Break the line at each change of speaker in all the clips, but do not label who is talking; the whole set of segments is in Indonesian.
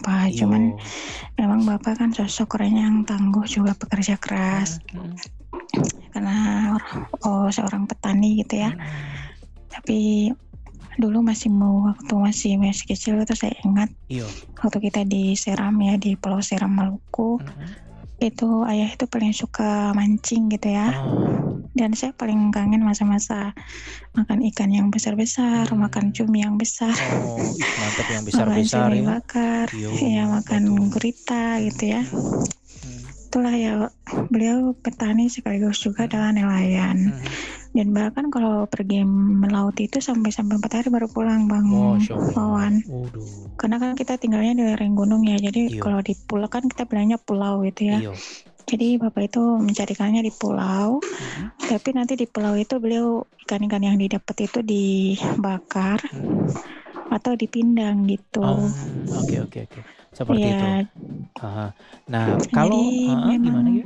apa, cuman
Iyo.
memang Bapak kan sosok orang yang tangguh juga pekerja keras.
Mhm mhm.
Karena seorang petani gitu ya.
Mhm.
Tapi dulu waktu masih kecil itu saya ingat
Iyo.
waktu kita di Seram ya, di Pulau Seram Maluku,
Mhm.
itu ayah itu paling suka mancing gitu ya.
Oh.
Dan saya paling kangen masa-masa makan ikan yang besar-besar, makan
Mmm.
cumi yang besar,
Oh, ih mantap yang
makan
besar-besar
cumi
ya.
bakar,
Iyo,
ya makan
betul.
gurita
Mhm
gitu ya.
mhm. Mhm.
Itulah ya, beliau petani sekaligus juga
Mhm.
adalah nelayan.
Mhm.
Dan bahkan kalau pergi melaut itu sampai 4 hari baru pulang Bang
Masyaallah,
Wawan.
waduh.
Karena kan kita tinggalnya di lereng gunung ya, jadi
Iyo.
kalau di pulau kan kita bilangnya pulau gitu ya.
Iyo.
Jadi Bapak itu mencarikannya di pulau,
Mhm.
tapi nanti di pulau itu beliau ikan-ikan yang didapat itu dibakar
Mhm.
atau dipindang gitu.
Oke oke oke, seperti itu.
Iya.
Heeh. Nah, kalau
Jadi
heeh, gimana
memang
gimana?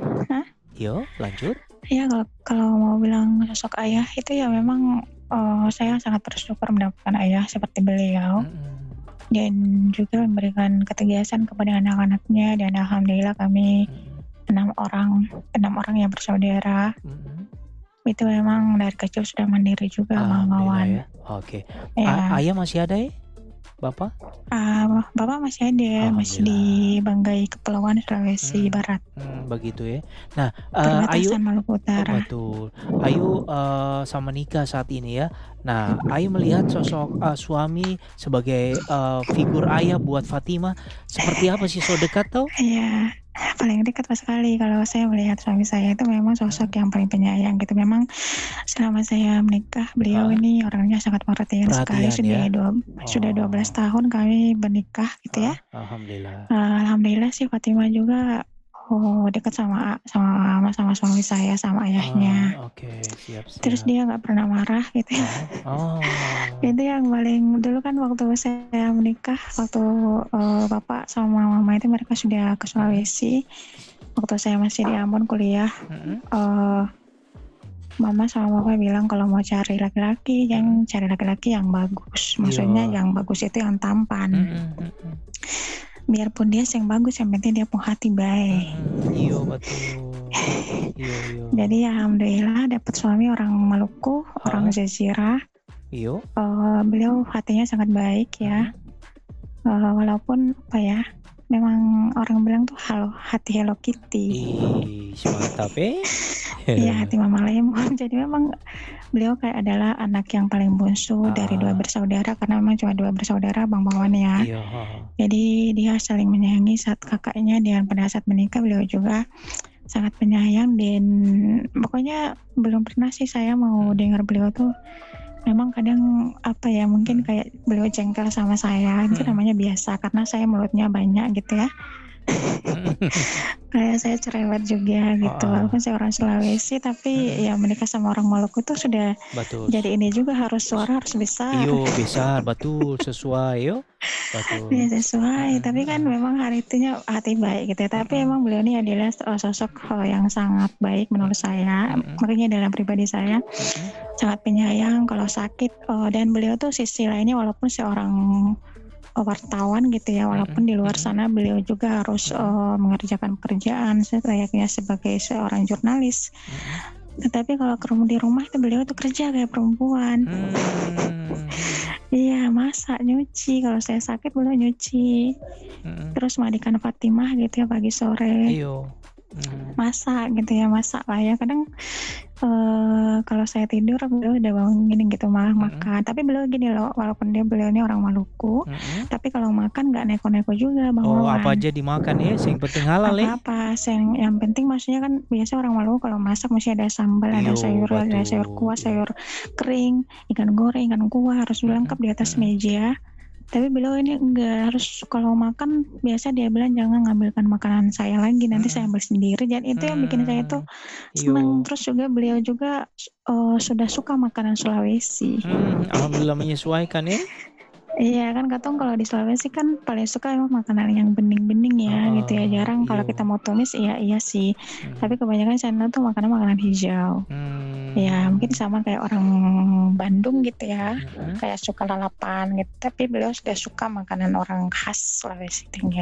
Yo, lanjut.
iya kalau mau bilang sosok ayah itu ya memang, saya sangat bersyukur mendapatkan ayah seperti beliau.
Mhm.
Dan juga memberikan ketegasan kepada anak-anaknya dan alhamdulillah kami
Mhm.
6 orang yang bersaudara.
Mhm.
Itu memang dari kecil sudah mandiri juga Bang
Alhamdulillah
Wawan.
ya. Oke.
Ya.
Ayah masih ada ya? Bapak?
Bapak masih ada, masih di
Alhamdulillah.
Banggai Kepulauan Sulawesi
Mhm.
Barat.
Begitu ya. Nah, Ayu
Perbatasan Maluku Utara.
betul. Ayu, sama nikah saat ini ya. Nah, Ayu melihat sosok, suami sebagai, figur ayah buat Fatimah seperti apa sih? So dekat toh?
Iya, paling dekat sekali kalau saya melihat suami saya itu memang
Mhm.
sosok yang paling penyayang gitu. Memang selama saya menikah, beliau
Heeh.
ini orangnya sangat pengertian sekali.
Perhatian ya.
Sudah 12
Oh.
tahun kami bernikah gitu ya.
Heeh, alhamdulillah.
Alhamdulillah sih Fatimah juga, dekat sama suami saya, sama ayahnya.
Oke, siap
Terus
siap.
dia nggak pernah marah gitu ya.
Heeh. Oh.
Itu yang paling dulu kan waktu saya menikah, waktu, bapak sama mama itu mereka sudah ke
Mhm.
Sulawesi, waktu saya masih di Ambon kuliah,
Mhm.
mama sama papa bilang kalau mau cari laki-laki,
Mhm.
jangan cari laki-laki yang bagus. Maksudnya
Iya.
yang bagus itu yang tampan.
Mhm mhm.
Biarpun dia yang bagus, yang penting dia punya hati baik.
Iya betul. Iya iya.
Jadi alhamdulillah dapat suami orang Maluku, orang
Heeh.
Jazirah.
Iyo.
Beliau hatinya sangat baik ya.
Mhm.
Walaupun apa ya, memang orang bilang tuh hati Hello Kitty.
Ih, mantap
Iya, hati mama lemon. Jadi memang beliau kayak adalah anak yang paling bungsu dari 2
Heeh.
bersaudara karena memang cuma 2 bersaudara Bang Wawan ya.
Iya, heeh.
Jadi dia saling menyayangi saat kakaknya dan pada saat menikah beliau juga sangat penyayang dan pokoknya belum pernah sih saya mau
Mhm.
dengar beliau tuh memang kadang apa ya, mungkin
Mhm.
kayak beliau jengkel sama saya, itu
Mhm.
namanya biasa karena saya mulutnya banyak gitu ya.
Mhm.
Kayak saya cerewet juga gitu, walaupun
Heeh.
saya orang Sulawesi tapi
Mhm.
ya menikah sama orang Maluku tuh sudah
Betul.
jadi ini juga suara harus besar.
Iyo, besar, betul, sesuai yo.
Iya
Betul.
sesuai,
Mhm
tapi kan
mhm.
memang hati baik gitu ya, tapi
Mhm.
emang beliau ini adalah, sosok, yang sangat baik menurut
Mhm.
saya,
Mhm.
makanya dalam pribadi saya
Mhm.
sangat penyayang kalau sakit, dan beliau tuh sisi lainnya walaupun seorang, wartawan gitu ya, walaupun
Mhm
di luar
mhm.
sana beliau juga harus,
Mhm.
mengerjakan pekerjaan selayaknya sebagai seorang jurnalis.
Mhm.
Tetapi kalau di rumah itu beliau tuh kerja kayak perempuan.
Mhm.
Iya, masak, nyuci, kalau saya sakit beliau nyuci.
Mhm.
Terus mandikan Fatimah gitu ya pagi sore.
Iyo. Mhm.
Masak gitu ya, masak lah ya. Kadang, kalau saya tidur beliau udah bangunin gitu malah
Mhm.
makan. Tapi beliau gini loh, walaupun beliau ini orang Maluku,
Mhm.
tapi kalau makan nggak neko-neko juga Bang
Oh, apa
Wawan.
aja dimakan ya, yang penting halal ya.
Apa-apa, yang penting maksudnya kan biasa orang Maluku kalau masak mesti ada sambal, ada
Iyo,
sayur
betul.
kuah,
Iya.
sayur kering, ikan goreng, ikan kuah harus lengkap
Mhm
di atas
mhm.
meja. Tapi beliau ini enggak, harus kalau makan biasa dia bilang, "Jangan ngambilkan makanan saya lagi, nanti saya
Mhm.
ambil sendiri." Dan itu yang bikin saya tuh senang.
Iyo.
Terus juga beliau juga, sudah suka makanan Sulawesi.
Alhamdulillah menyesuaikan ya.
Iya kan katong kalau di Sulawesi kan paling suka emang makanan yang bening-bening ya gitu ya,
Heeh,
jarang kalau
iyo.
kita mau tumis iya sih, tapi
Mhm.
kebanyakan sana tuh makanan hijau. Ya mungkin
Mmm.
sama kayak orang Bandung gitu ya,
Mhm.
kayak suka lalapan gitu, tapi beliau sudah suka makanan orang khas Sulawesi Tenggara.